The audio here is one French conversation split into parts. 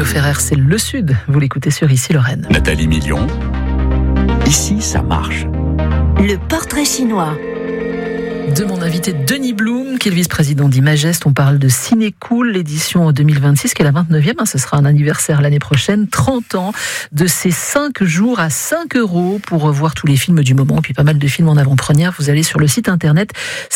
Bruno Ferrer, c'est le Sud. Vous l'écoutez sur Ici Lorraine. Nathalie Million. Ici, ça marche. Le portrait chinois. De mon invité Denis Blum, qui est le vice-président d'Imagest. On parle de Ciné-Cool, l'édition 2026, qui est la 29e. Ce sera un anniversaire l'année prochaine. 30 ans de ces 5 jours à 5 € pour voir tous les films du moment. Et puis pas mal de films en avant-première. Vous allez sur le site internet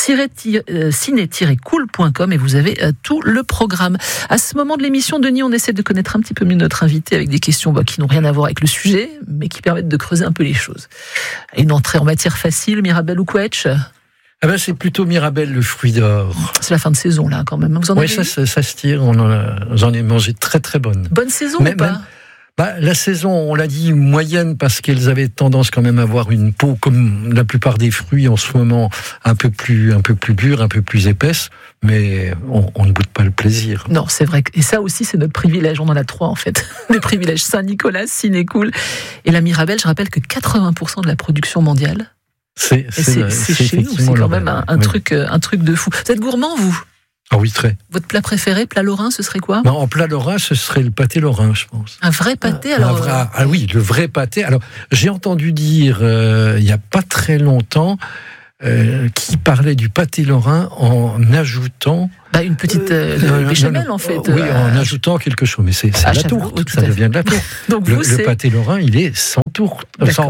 ciné-cool.com et vous avez tout le programme. À ce moment de l'émission, Denis, on essaie de connaître un petit peu mieux notre invité avec des questions qui n'ont rien à voir avec le sujet, mais qui permettent de creuser un peu les choses. Une entrée en matière facile, Mirabel ou Quetch? C'est plutôt Mirabel, le fruit d'or. C'est la fin de saison, là, quand même. Vous en avez ça se tire. J'en ai mangé très, très bonne. Bonne saison ou pas? La saison, on l'a dit, moyenne, parce qu'elles avaient tendance quand même à avoir une peau, comme la plupart des fruits en ce moment, un peu plus dure, un peu plus épaisse, mais on ne goûte pas le plaisir. Non, c'est vrai. Et ça aussi, c'est notre privilège. On en a 3, en fait. Des privilèges. Saint-Nicolas, Ciné-Cool. Et la Mirabel, je rappelle que 80% de la production mondiale, c'est chez nous, c'est quand même un truc de fou. Vous êtes gourmand, vous? Ah oui, très. Votre plat préféré, plat lorrain, ce serait quoi? En plat lorrain, ce serait le pâté lorrain, je pense. Un vrai pâté, alors? Oui, le vrai pâté. Alors, j'ai entendu dire, il n'y a pas très longtemps, qui parlait du pâté lorrain en ajoutant... une petite béchamel, en fait. Oui, en ajoutant quelque chose. Mais c'est la tourte, ça devient de la tourte. Donc le pâté lorrain, il est sans tourte.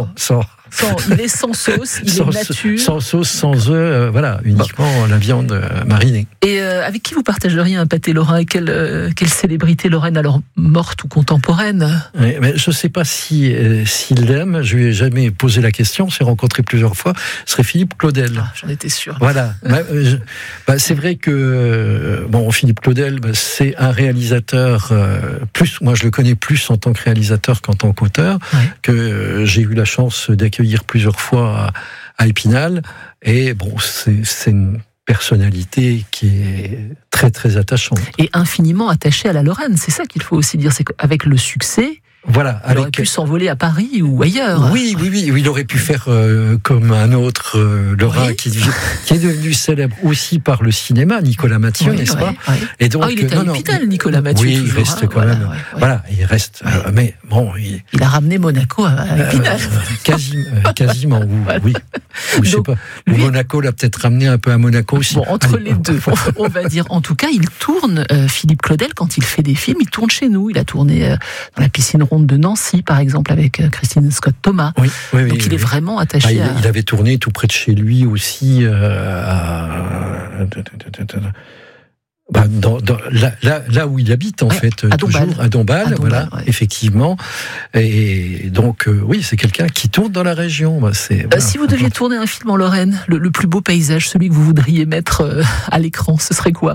Il est sans sauce, il est nature. Sans sauce, sans œufs, uniquement la viande marinée. Et avec qui vous partageriez un pâté lorrain? Quelle célébrité lorraine, alors morte ou contemporaine? Mais je ne sais pas s'il l'aime, je lui ai jamais posé la question, on s'est rencontrés plusieurs fois, ce serait Philippe Claudel. J'en étais sûr. Voilà. C'est vrai que Philippe Claudel, c'est un réalisateur, moi je le connais plus en tant que réalisateur qu'en tant qu'auteur, que j'ai eu la chance d'accueillir plusieurs fois à Épinal, et c'est une personnalité qui est très très attachante. Et infiniment attachée à la Lorraine, c'est ça qu'il faut aussi dire, c'est qu'avec le succès, il aurait pu s'envoler à Paris ou ailleurs. Oui, il aurait pu faire comme un autre Lorrain qui est devenu célèbre aussi par le cinéma, Nicolas Mathieu, n'est-ce pas? Et donc, il était à Épinal, Nicolas Mathieu. Oui, il reste quand même. Il reste. Mais bon, il a ramené Monaco à Épinal. Quasiment. Oui. Je sais pas. Monaco l'a peut-être ramené un peu à Monaco aussi. Entre les deux, on va dire. En tout cas, il tourne. Philippe Claudel, quand il fait des films, il tourne chez nous. Il a tourné dans la piscine ronde de Nancy, par exemple, avec Christine Scott-Thomas. Donc il est vraiment attaché Il avait tourné tout près de chez lui aussi, là où il habite, en fait, toujours, à Dombasle, effectivement. Et donc, c'est quelqu'un qui tourne dans la région. Si vous deviez tourner un film en Lorraine, le plus beau paysage, celui que vous voudriez mettre à l'écran, ce serait quoi?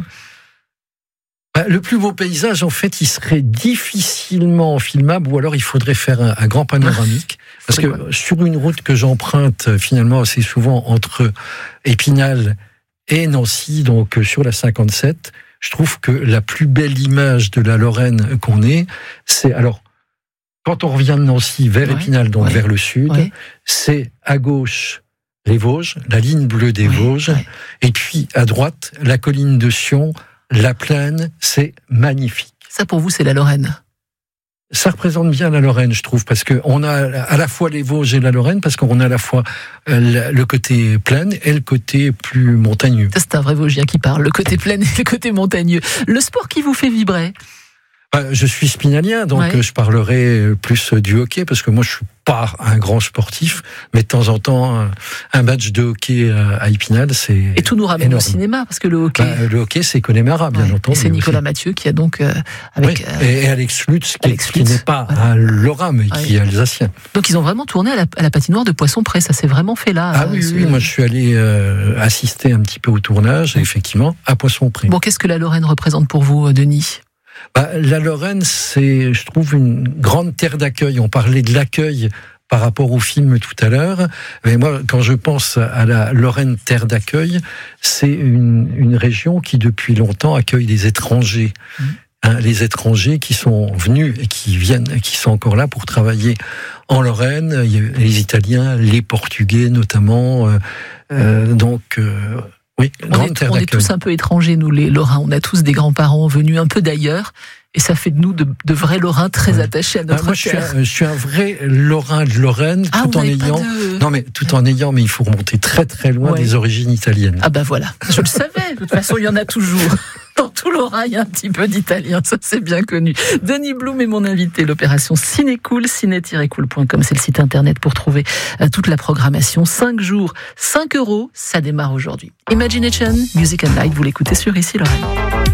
Le plus beau paysage, en fait, il serait difficilement filmable, ou alors il faudrait faire un grand panoramique. Parce que sur une route que j'emprunte finalement assez souvent entre Épinal et Nancy, donc sur la 57, je trouve que la plus belle image de la Lorraine qu'on ait, c'est quand on revient de Nancy vers Épinal, donc vers le sud, c'est à gauche les Vosges, la ligne bleue des Vosges, et puis à droite la colline de Sion. La plaine, c'est magnifique. Ça, pour vous, c'est la Lorraine? Ça représente bien la Lorraine, je trouve, parce qu'on a à la fois les Vosges et la Lorraine, parce qu'on a à la fois le côté plaine et le côté plus montagneux. Ça, c'est un vrai Vosgien qui parle, le côté plaine et le côté montagneux. Le sport qui vous fait vibrer? Je suis spinalien, donc je parlerai plus du hockey, parce que moi je suis pas un grand sportif, mais de temps en temps, un match de hockey à Épinal, c'est Et tout nous ramène énorme. au cinéma, parce que le hockey... le hockey, c'est Connemara, bien entendu. Et c'est Nicolas Mathieu qui a donc... et Alex Lutz, qui n'est pas un Lorrain, mais qui est alsacien. Donc ils ont vraiment tourné à la patinoire de Poisson-Près, ça s'est vraiment fait là. Oui, moi je suis allé assister un petit peu au tournage, effectivement, à Poisson-Près. Bon, qu'est-ce que la Lorraine représente pour vous, Denis? La Lorraine, c'est, je trouve, une grande terre d'accueil. On parlait de l'accueil par rapport au film tout à l'heure. Mais moi, quand je pense à la Lorraine, terre d'accueil, c'est une région qui, depuis longtemps, accueille des étrangers. Les étrangers qui sont venus et qui sont encore là pour travailler en Lorraine. Il y a les Italiens, les Portugais notamment. Oui, on est tous un peu étrangers, nous les Lorrains. On a tous des grands-parents venus un peu d'ailleurs. Et ça fait de nous de vrais Lorrains très attachés à notre terre. Je suis un vrai Lorrain de Lorraine, tout en ayant, mais il faut remonter très très loin des origines italiennes. Ah bah voilà, je le savais. De toute façon, il y en a toujours. Dans tout Lorrain, il y a un petit peu d'italien, ça c'est bien connu. Denis Blum est mon invité. L'opération Cinécool, ciné-cool.com, c'est le site internet pour trouver toute la programmation. 5 jours, 5 €, ça démarre aujourd'hui. Imagination, Music and Light, vous l'écoutez sur Ici Lorraine.